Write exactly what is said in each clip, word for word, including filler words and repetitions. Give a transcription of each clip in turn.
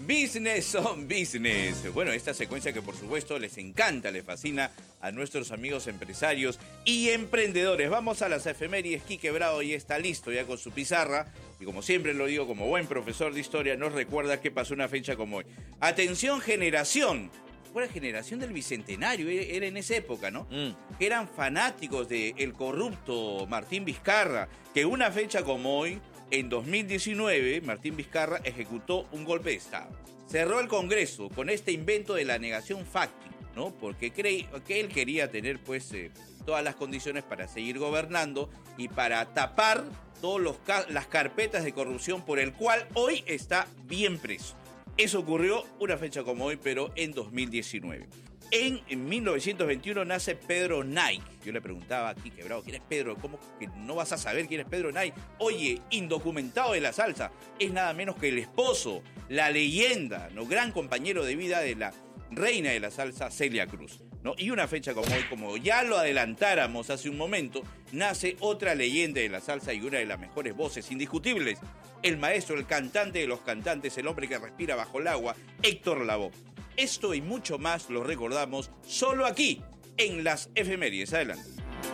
Business on Business. Bueno, esta secuencia que por supuesto les encanta, les fascina a nuestros amigos empresarios y emprendedores. Vamos a las efemérides. Quique Bravo ya está listo ya con su pizarra. Y como siempre lo digo, como buen profesor de historia, nos recuerda que pasó una fecha como hoy. Atención, generación. Fue la generación del Bicentenario, era en esa época, ¿no? Mm. Que eran fanáticos del corrupto Martín Vizcarra, que una fecha como hoy, en dos mil diecinueve, Martín Vizcarra ejecutó un golpe de Estado. Cerró el Congreso con este invento de la negación fáctica, ¿no? Porque creí que él quería tener, pues, eh, todas las condiciones para seguir gobernando y para tapar todas las carpetas de corrupción por el cual hoy está bien preso. Eso ocurrió una fecha como hoy, pero en dos mil diecinueve. En, en mil novecientos veintiuno nace Pedro Nay. Yo le preguntaba aquí, Quique Bravo, ¿quién es Pedro? ¿Cómo que no vas a saber quién es Pedro Nay? Oye, indocumentado de la salsa, es nada menos que el esposo, la leyenda, ¿no? Gran compañero de vida de la reina de la salsa, Celia Cruz, ¿no? Y una fecha como hoy, como ya lo adelantáramos hace un momento, nace otra leyenda de la salsa y una de las mejores voces indiscutibles. El maestro, el cantante de los cantantes, el hombre que respira bajo el agua, Héctor Lavoe. Esto y mucho más lo recordamos solo aquí, en las efemérides. Adelante.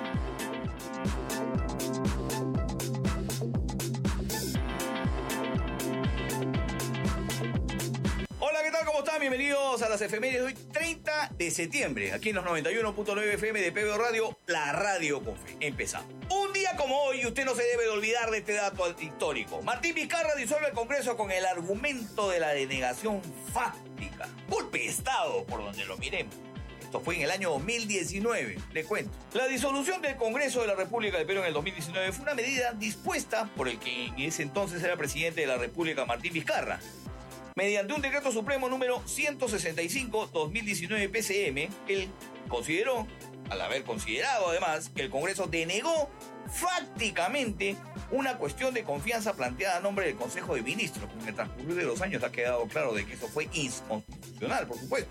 Hola, ¿qué tal? ¿Cómo están? Bienvenidos a las efemérides de hoy, treinta de septiembre, aquí en los noventa y uno punto nueve F M de P B O Radio, la radio con fe. Empezamos. Un día como hoy, usted no se debe de olvidar de este dato histórico. Martín Vizcarra disuelve el Congreso con el argumento de la denegación fáctica. Golpe de Estado, por donde lo miremos. Esto fue en el año dos mil diecinueve, les cuento. La disolución del Congreso de la República del Perú en el dos mil diecinueve fue una medida dispuesta por el que en ese entonces era presidente de la República, Martín Vizcarra. Mediante un decreto supremo número ciento sesenta y cinco barra dos mil diecinueve P C M, él consideró, al haber considerado además, que el Congreso denegó fácticamente una cuestión de confianza planteada a nombre del Consejo de Ministros. Con el transcurrir de los años ha quedado claro de que eso fue inconstitucional, por supuesto.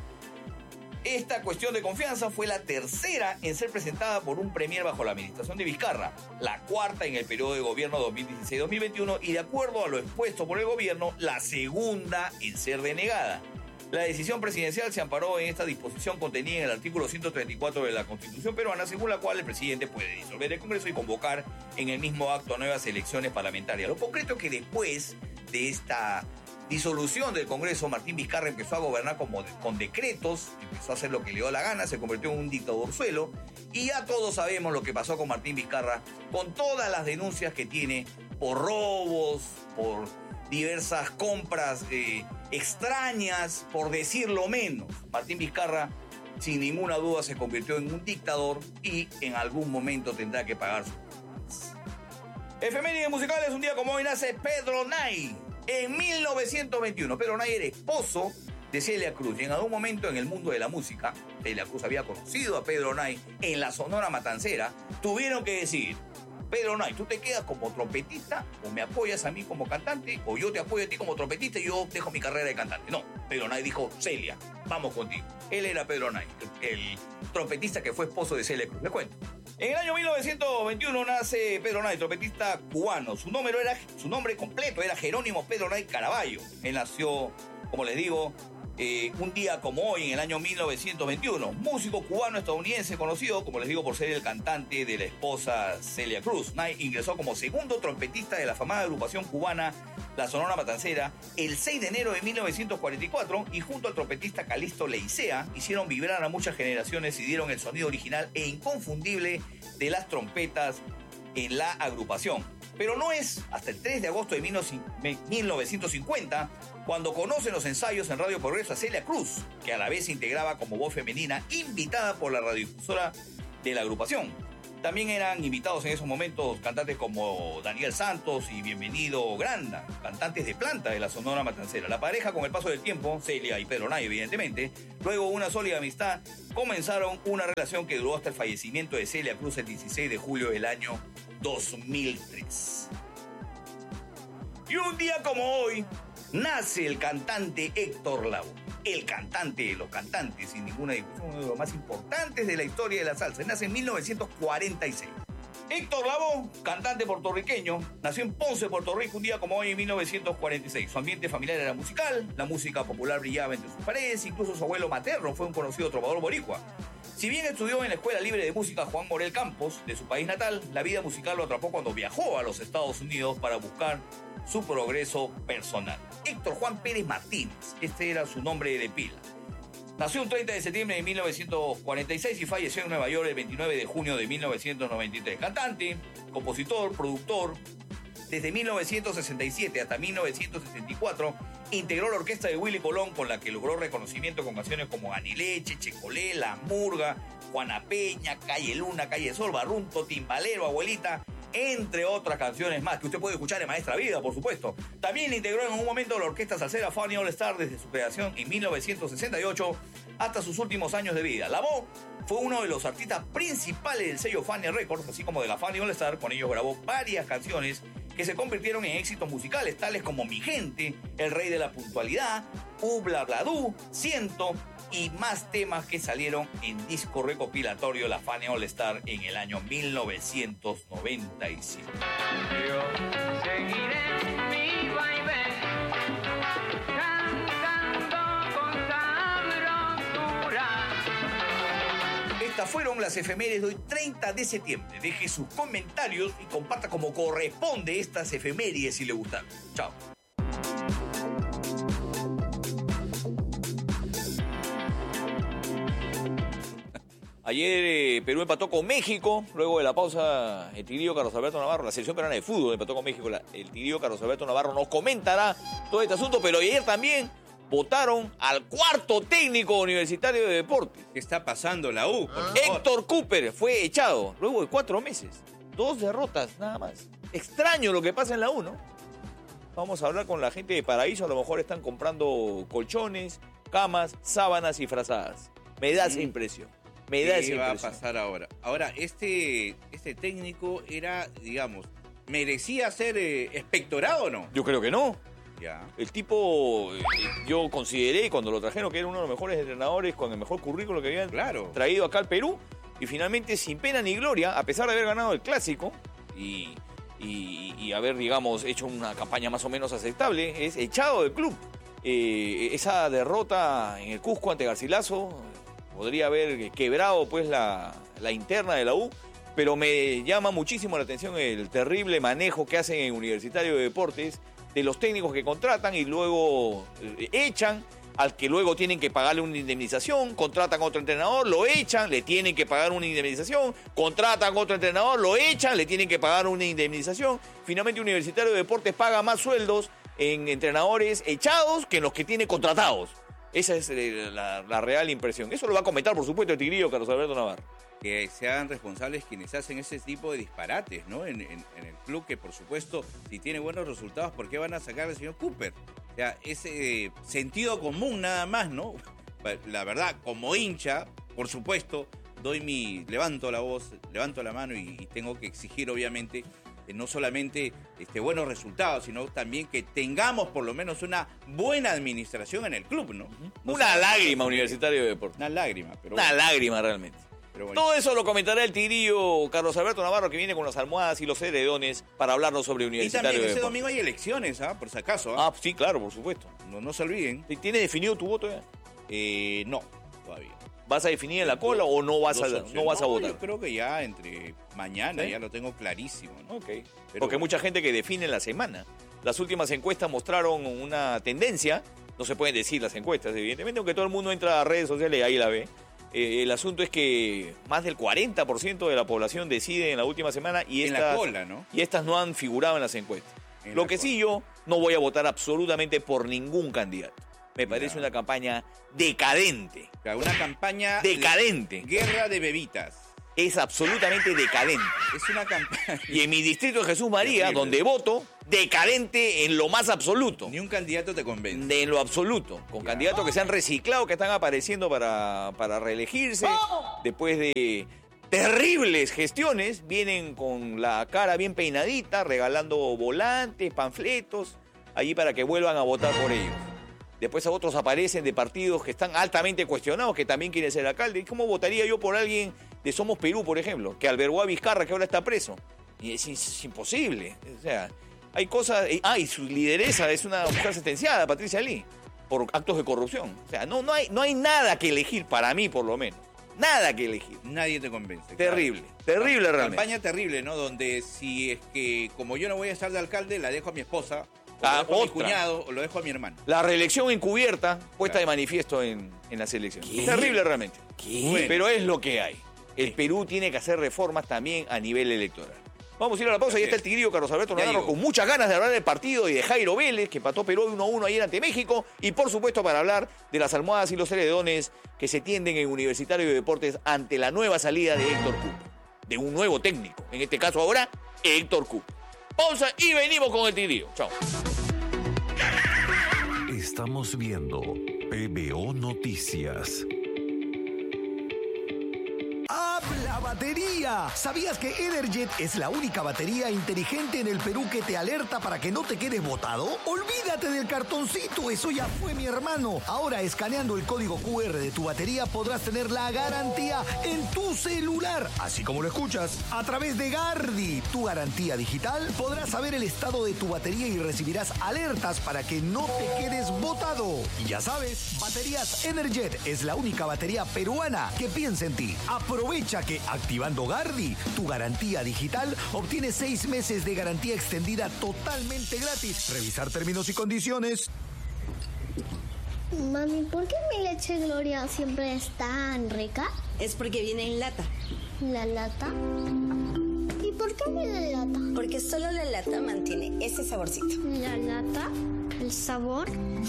Esta cuestión de confianza fue la tercera en ser presentada por un premier bajo la administración de Vizcarra, la cuarta en el periodo de gobierno dos mil dieciséis a dos mil veintiuno y, de acuerdo a lo expuesto por el gobierno, la segunda en ser denegada. La decisión presidencial se amparó en esta disposición contenida en el artículo ciento treinta y cuatro de la Constitución peruana, según la cual el presidente puede disolver el Congreso y convocar en el mismo acto nuevas elecciones parlamentarias. Lo concreto es que después de esta disolución del Congreso, Martín Vizcarra empezó a gobernar como de, con decretos, empezó a hacer lo que le dio la gana, se convirtió en un dictadorzuelo, y ya todos sabemos lo que pasó con Martín Vizcarra, con todas las denuncias que tiene por robos, por diversas compras eh, extrañas, por decirlo menos. Martín Vizcarra, sin ninguna duda, se convirtió en un dictador y en algún momento tendrá que pagar sus cuentas. Efemérides musicales, un día como hoy nace Pedro Nay. En mil novecientos veintiuno, Pedro Nay era esposo de Celia Cruz. Y en algún momento en el mundo de la música, Celia Cruz había conocido a Pedro Nay en la Sonora Matancera. Tuvieron que decir: Pedro Nay, ¿tú te quedas como trompetista o me apoyas a mí como cantante? ¿O yo te apoyo a ti como trompetista y yo dejo mi carrera de cantante? No, Pedro Nay dijo: Celia, vamos contigo. Él era Pedro Nay, el, el trompetista que fue esposo de Celia Cruz. Les cuento. En el año mil novecientos veintiuno nace Pedro Nay, trompetista cubano. Su nombre, era, su nombre completo era Jerónimo Pedro Nay Caraballo. Él nació, como les digo, eh, un día como hoy, en el año mil novecientos veintiuno. Músico cubano-estadounidense conocido, como les digo, por ser el cantante de la esposa Celia Cruz. Nay ingresó como segundo trompetista de la afamada agrupación cubana La Sonora Matancera el seis de enero de mil novecientos cuarenta y cuatro, y junto al trompetista Calixto Leicea hicieron vibrar a muchas generaciones y dieron el sonido original e inconfundible de las trompetas en la agrupación. Pero no es hasta el tres de agosto de mil novecientos cincuenta cuando conocen los ensayos en Radio Progreso a Celia Cruz, que a la vez se integraba como voz femenina invitada por la radiodifusora de la agrupación. También eran invitados en esos momentos cantantes como Daniel Santos y Bienvenido Granda, cantantes de planta de la Sonora Matancera. La pareja, con el paso del tiempo, Celia y Pedro Nay, evidentemente, luego una sólida amistad, comenzaron una relación que duró hasta el fallecimiento de Celia Cruz el dieciséis de julio del año dos mil tres. Y un día como hoy, nace el cantante Héctor Lavoe. El cantante de los cantantes, sin ninguna discusión, uno de los más importantes de la historia de la salsa. Nace en mil novecientos cuarenta y seis. Héctor Lavoe, cantante puertorriqueño, nació en Ponce, Puerto Rico, un día como hoy en mil novecientos cuarenta y seis. Su ambiente familiar era musical, la música popular brillaba entre sus paredes, incluso su abuelo materno fue un conocido trovador boricua. Si bien estudió en la Escuela Libre de Música Juan Morel Campos, de su país natal, la vida musical lo atrapó cuando viajó a los Estados Unidos para buscar su progreso personal. Héctor Juan Pérez Martínez, este era su nombre de pila. Nació un treinta de septiembre de mil novecientos cuarenta y seis y falleció en Nueva York el veintinueve de junio de mil novecientos noventa y tres. Cantante, compositor, productor. Desde mil novecientos sesenta y siete hasta mil novecientos sesenta y cuatro integró la orquesta de Willy Colón, con la que logró reconocimiento con canciones como Anileche, Checolé, La Murga, Juana Peña, Calle Luna, Calle Sol, Barrunto, Timbalero, Abuelita, entre otras canciones más que usted puede escuchar en Maestra Vida, por supuesto. También integró en un momento la orquesta salsera Funny All Star desde su creación en mil novecientos sesenta y ocho hasta sus últimos años de vida. Lavoe fue uno de los artistas principales del sello Funny Records, así como de la Funny All Star. Con ellos grabó varias canciones que se convirtieron en éxitos musicales, tales como Mi Gente, El Rey de la Puntualidad, U Bla Bla Du, Ciento y más temas que salieron en disco recopilatorio La Funny All Star en el año mil novecientos noventa y cinco. Yo seguiré mi vaivén, cantando con sabrosura. Estas fueron las efemérides de hoy, treinta de septiembre. Deje sus comentarios y comparta como corresponde estas efemérides si le gustaron. Chao. Ayer eh, Perú empató con México, luego de la pausa el Tigrillo Carlos Alberto Navarro, la selección peruana de fútbol empató con México, la, el Tigrillo Carlos Alberto Navarro nos comentará todo este asunto, pero ayer también votaron al cuarto técnico universitario de deportes. ¿Qué está pasando la U? Por favor. Héctor Cooper fue echado luego de cuatro meses, dos derrotas nada más. Extraño lo que pasa en la U, ¿no? Vamos a hablar con la gente de Paraíso, a lo mejor están comprando colchones, camas, sábanas y frazadas. Me da esa impresión. Me da esa ¿Qué va a impresión. pasar ahora? Ahora, este, este técnico era, digamos, ¿merecía ser eh, expectorado o no? Yo creo que no. Ya. El tipo, eh, yo consideré cuando lo trajeron que era uno de los mejores entrenadores con el mejor currículo que habían Claro. traído acá al Perú. Y finalmente, sin pena ni gloria, a pesar de haber ganado el Clásico y, y, y haber, digamos, hecho una campaña más o menos aceptable, es echado del club. Eh, esa derrota en el Cusco ante Garcilaso podría haber quebrado pues la, la interna de la U, pero me llama muchísimo la atención el terrible manejo que hacen en Universitario de Deportes de los técnicos que contratan y luego eh, echan, al que luego tienen que pagarle una indemnización, contratan a otro entrenador, lo echan, le tienen que pagar una indemnización, contratan a otro entrenador, lo echan, le tienen que pagar una indemnización. Finalmente Universitario de Deportes paga más sueldos en entrenadores echados que en los que tiene contratados. Esa es eh, la, la real impresión. Eso lo va a comentar, por supuesto, el Tigrillo Carlos Alberto Navarro. Que se hagan responsables quienes hacen ese tipo de disparates, ¿no? En, en, en el club que, por supuesto, si tiene buenos resultados, ¿por qué van a sacar al señor Cooper? O sea, ese eh, sentido común nada más, ¿no? La verdad, como hincha, por supuesto, doy mi, levanto la voz, levanto la mano y, y tengo que exigir, obviamente, eh, no solamente este, buenos resultados, sino también que tengamos por lo menos una buena administración en el club, ¿no? No Una sé, lágrima, Universitario de Deportes. Una lágrima, pero Una bueno, lágrima realmente. pero bueno. Todo eso lo comentará el Tigrillo Carlos Alberto Navarro, que viene con las almohadas y los heredones para hablarnos sobre Y Universitario también de ese Deportes. domingo hay elecciones, ¿ah? Por si acaso, ¿ah? Ah, sí, claro, por supuesto. No, no se olviden. ¿Tiene definido tu voto ya? Eh, no, todavía. ¿Vas a definir en la cola o no vas a, Dos opciones. no vas a No, votar? Yo creo que ya entre mañana ¿Sí? ya lo tengo clarísimo, ¿no? Ok. Pero Porque bueno. mucha gente que define en la semana. Las últimas encuestas mostraron una tendencia, no se pueden decir las encuestas, evidentemente, aunque todo el mundo entra a redes sociales y ahí la ve. Eh, el asunto es que más del cuarenta por ciento de la población decide en la última semana y En estas, la cola, ¿no? y estas no han figurado en las encuestas. En Lo la que cola. sí, yo no voy a votar absolutamente por ningún candidato. Me parece Ya. una campaña decadente. O sea, una campaña... Decadente. Guerra de bebitas. Es absolutamente decadente. Es una campaña... Y en mi distrito de Jesús María, Terrible. donde voto, decadente en lo más absoluto. Ni un candidato te convence. De en lo absoluto. Con Ya. candidatos que se han reciclado, que están apareciendo para, para reelegirse. Después de terribles gestiones, vienen con la cara bien peinadita, regalando volantes, panfletos, allí para que vuelvan a votar por ellos. Después otros aparecen de partidos que están altamente cuestionados, que también quieren ser alcalde. ¿Y cómo votaría yo por alguien de Somos Perú, por ejemplo, que albergó a Vizcarra, que ahora está preso. Y es, es imposible. O sea, hay cosas... Ah, y su lideresa es una mujer sentenciada, Patricia Lee, por actos de corrupción. O sea, no, no, hay, no hay nada que elegir, para mí por lo menos. Nada que elegir. Nadie te convence. Terrible, claro. terrible realmente. Campaña terrible, ¿no? Donde si es que, como yo no voy a estar de alcalde, la dejo a mi esposa, o Ah, lo dejo a mi otra. cuñado, o lo dejo a mi hermano. La reelección encubierta puesta Claro. de manifiesto en, en las elecciones. ¿Qué? Es terrible realmente. Bueno. Pero es lo que hay. El Perú tiene que hacer reformas también a nivel electoral. Vamos a ir a la pausa. Ahí está el tigrillo Carlos Alberto Ya Navarro llegó. con muchas ganas de hablar del partido y de Jairo Vélez, que empató Perú uno a uno ayer ante México. Y por supuesto para hablar de las almohadas y los heredones que se tienden en Universitario de Deportes ante la nueva salida de Héctor Cup. De un nuevo técnico. En este caso ahora, Héctor Cup. Pausa y venimos con el tigrillo. Chao. Estamos viendo P B O Noticias. ¡Habla batería! ¿Sabías que Energet es la única batería inteligente en el Perú que te alerta para que no te quedes botado? Olvídate del cartoncito, eso ya fue, mi hermano. Ahora, escaneando el código Q R de tu batería podrás tener la garantía en tu celular, así como lo escuchas, a través de Gardi, tu garantía digital. Podrás saber el estado de tu batería y recibirás alertas para que no te quedes botado. Y ya sabes, Baterías Energet es la única batería peruana que piensa en ti. Aprovecha que activando Gardi, tu garantía digital, obtienes seis meses de garantía extendida totalmente gratis. Revisar términos y condiciones. Mami, ¿por qué mi leche Gloria siempre es tan rica? Es porque viene en lata. ¿La lata? ¿Y por qué viene en lata? Porque solo la lata mantiene ese saborcito. ¿La lata? ¿El sabor?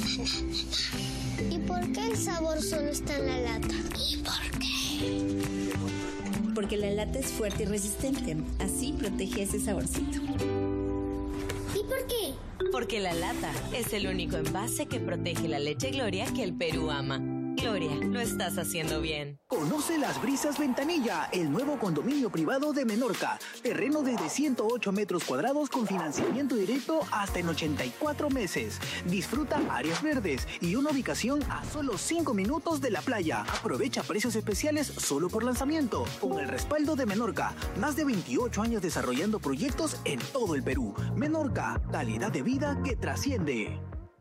¿Y por qué el sabor solo está en la lata? ¿Y por qué? Porque la lata es fuerte y resistente. Así protege ese saborcito. ¿Y por qué? Porque la lata es el único envase que protege la leche Gloria que el Perú ama. Gloria, lo estás haciendo bien. Conoce Las Brisas Ventanilla, el nuevo condominio privado de Menorca. Terreno desde ciento ocho metros cuadrados con financiamiento directo hasta en ochenta y cuatro meses. Disfruta áreas verdes y una ubicación a solo cinco minutos de la playa. Aprovecha precios especiales solo por lanzamiento. Con el respaldo de Menorca, más de veintiocho años desarrollando proyectos en todo el Perú. Menorca, calidad de vida que trasciende.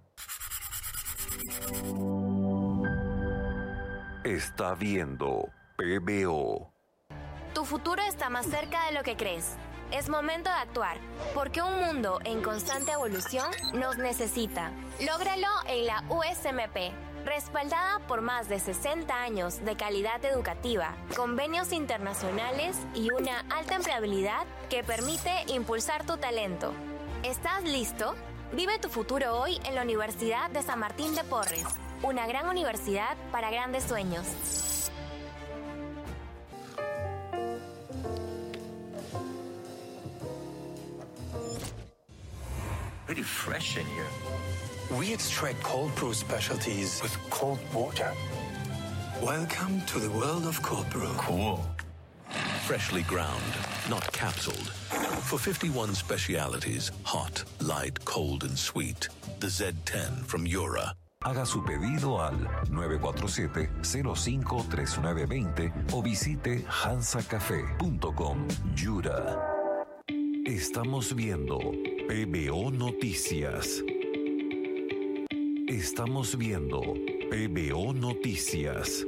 Está viendo P B O. Tu futuro está más cerca de lo que crees. Es momento de actuar, porque un mundo en constante evolución nos necesita. Lógralo en la U S M P, respaldada por más de sesenta años de calidad educativa, convenios internacionales y una alta empleabilidad que permite impulsar tu talento. ¿Estás listo? Vive tu futuro hoy en la Universidad de San Martín de Porres, una gran universidad para grandes sueños. Pretty fresh in here. We extract cold brew specialties with cold water. Welcome to the world of cold brew. Cool. Freshly ground, not capsuled. For fifty-one specialities, hot, light, cold, and sweet. The Z ten from Yura. Haga su pedido al nueve cuatro siete, cero cinco tres nueve dos cero o visite hansa café punto com. Yura. Estamos viendo P B O Noticias. Estamos viendo P B O Noticias.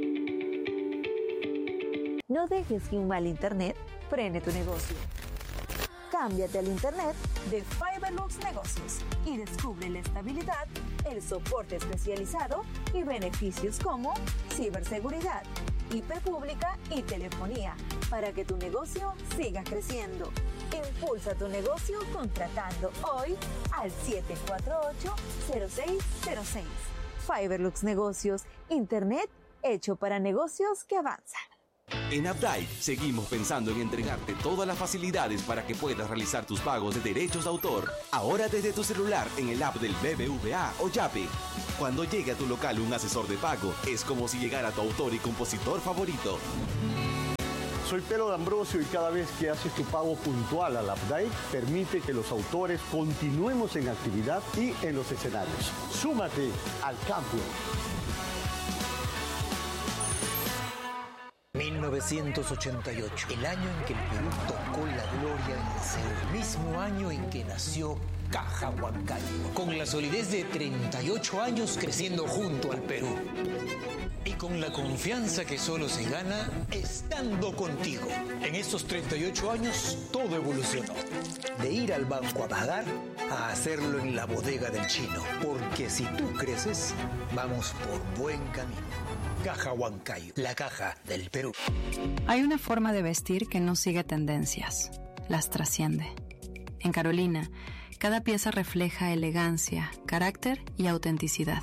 No dejes que un mal internet frene tu negocio. Cámbiate al internet de Fiberlux Negocios y descubre la estabilidad, el soporte especializado y beneficios como ciberseguridad, I P pública y telefonía para que tu negocio siga creciendo. Impulsa tu negocio contratando hoy al siete cuatro ocho, cero seis cero seis. Fiberlux Negocios, internet hecho para negocios que avanzan. En Updike seguimos pensando en entregarte todas las facilidades para que puedas realizar tus pagos de derechos de autor. Ahora desde tu celular en el app del B B V A o Yape. Cuando llegue a tu local un asesor de pago, es como si llegara tu autor y compositor favorito. Soy Pelo D'Ambrosio y cada vez que haces tu pago puntual al Updike, permite que los autores continuemos en actividad y en los escenarios. Súmate al cambio. mil novecientos ochenta y ocho, el año en que el Perú tocó la gloria en el Seúl, mismo año en que nació Caja Huancayo, con la solidez de treinta y ocho años creciendo junto al Perú. Y con la confianza que solo se gana estando contigo. En estos treinta y ocho años todo evolucionó. De ir al banco a pagar a hacerlo en la bodega del chino. Porque si tú creces, vamos por buen camino. Caja Huancayo, la caja del Perú. Hay una forma de vestir que no sigue tendencias, las trasciende. En Carolina, cada pieza refleja elegancia, carácter y autenticidad.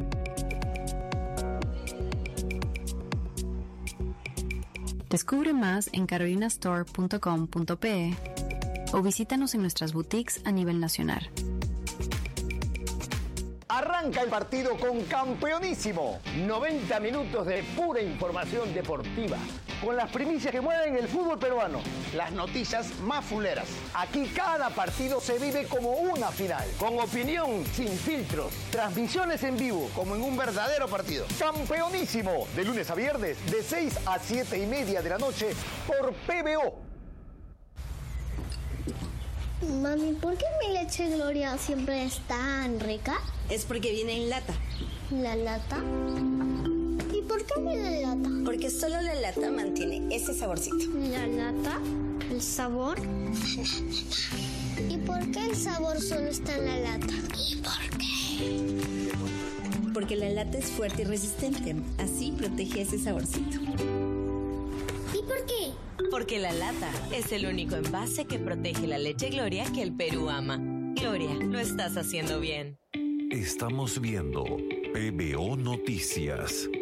Descubre más en carolina store punto com punto pe o visítanos en nuestras boutiques a nivel nacional. Arranca el partido con Campeonísimo. noventa minutos de pura información deportiva. Con las primicias que mueven el fútbol peruano. Las noticias más fuleras. Aquí cada partido se vive como una final. Con opinión sin filtros. Transmisiones en vivo como en un verdadero partido. Campeonísimo. De lunes a viernes de seis a siete y media de la noche por P B O. Mami, ¿por qué mi leche Gloria siempre es tan rica? Es porque viene en lata. ¿La lata? ¿Y por qué viene en lata? Porque solo la lata mantiene ese saborcito. ¿La lata? ¿El sabor? ¿Y por qué el sabor solo está en la lata? ¿Y por qué? Porque la lata es fuerte y resistente. Así protege ese saborcito. ¿Y por qué? Porque la lata es el único envase que protege la leche Gloria que el Perú ama. Gloria, lo estás haciendo bien. Estamos viendo P B O Noticias.